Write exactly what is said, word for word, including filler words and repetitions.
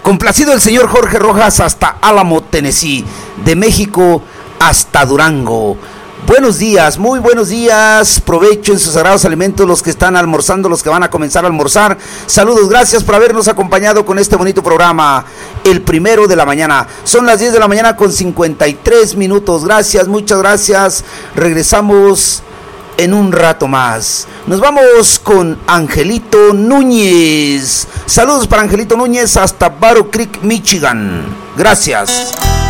Complacido el señor Jorge Rojas hasta Álamo, Tennessee, de México hasta Durango. Buenos días, muy buenos días, provecho en sus sagrados alimentos, los que están almorzando, los que van a comenzar a almorzar. Saludos, gracias por habernos acompañado con este bonito programa, el primero de la mañana. Son las diez de la mañana con cincuenta y tres minutos, gracias, muchas gracias. Regresamos en un rato más. Nos vamos con Angelito Núñez. Saludos para Angelito Núñez hasta Battle Creek, Michigan. Gracias.